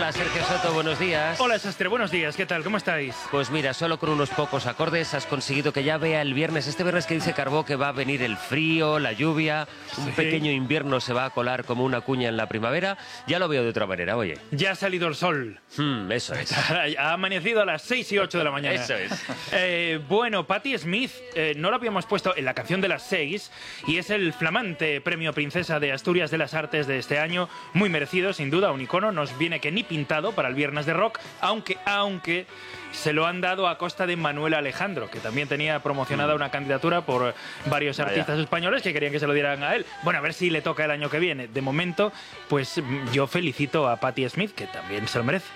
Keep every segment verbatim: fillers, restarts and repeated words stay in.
Hola, Sergio Soto, buenos días. Hola, Sastre, buenos días. ¿Qué tal? ¿Cómo estáis? Pues mira, solo con unos pocos acordes has conseguido que ya vea el viernes. Este viernes que dice Carbó que va a venir el frío, la lluvia, un Sí. pequeño invierno se va a colar como una cuña en la primavera. Ya lo veo de otra manera, oye. Ya ha salido el sol. Hmm, eso es. Ha amanecido a las seis y ocho de la mañana. Eso es. Eh, bueno, Patti Smith, eh, no lo habíamos puesto en la canción de las seis y es el flamante premio Princesa de Asturias de las Artes de este año. Muy merecido, sin duda, un icono. Nos viene que ni pintado para el viernes de rock, aunque, aunque se lo han dado a costa de Manuel Alejandro, que también tenía promocionada una candidatura por varios Vaya. artistas españoles que querían que se lo dieran a él. Bueno, a ver si le toca el año que viene. De momento, pues yo felicito a Patti Smith, que también se lo merece.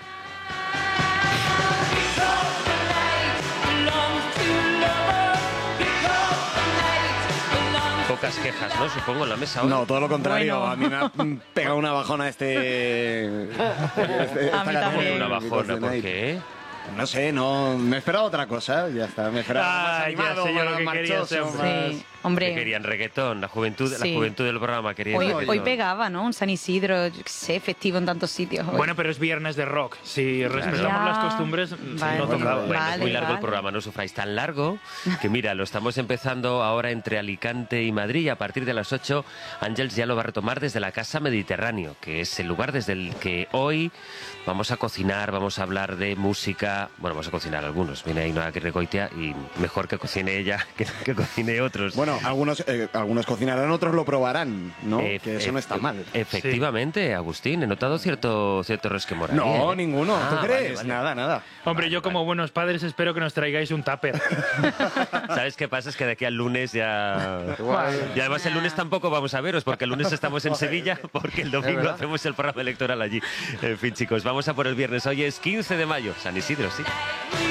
Pocas quejas, ¿no? Supongo en la mesa hoy. No, todo lo contrario. Bueno. A mí me ha pegado una bajona este... este A mí también. Una bajona, ¿por qué? No sé, no me esperaba otra cosa, ya está. Me esperaba Ah, más ya animado, sé yo lo más que quería, marchoso, hombre. más- Sí, Que hombre, querían reggaetón, la juventud, la Sí. juventud del programa quería hoy, reggaetón. hoy pegaba, ¿no? Un San Isidro, yo qué sé, festivo en tantos sitios. hoy. Bueno, pero es viernes de rock. Si respetamos Ya. las costumbres, Vale. no tocaba. Bueno, es Vale, muy largo el vale. programa, no sufráis. Tan largo que mira, lo estamos empezando ahora entre Alicante y Madrid y a partir de las ocho Ángels ya lo va a retomar desde la Casa Mediterráneo, que es el lugar desde el que hoy vamos a cocinar, vamos a hablar de música. Bueno, vamos a cocinar algunos. Viene ahí una que recoitea y mejor que cocine ella que, que cocine otros. Bueno, algunos, eh, algunos cocinarán, otros lo probarán, ¿no? Eh, que eso no está eh, mal. Efectivamente, Agustín, he notado cierto, cierto resquemor. ahí, No, ¿eh? ninguno. Ah, ¿Tú vale, crees? vale. Nada, nada. Hombre, yo como buenos padres espero que nos traigáis un tupper. ¿Sabes qué pasa? Es que de aquí al lunes ya... Y además el lunes tampoco vamos a veros, porque el lunes estamos en Sevilla, porque el domingo hacemos el programa electoral allí. En fin, chicos, vamos a por el viernes. Hoy es quince de mayo, San Isidro, sí.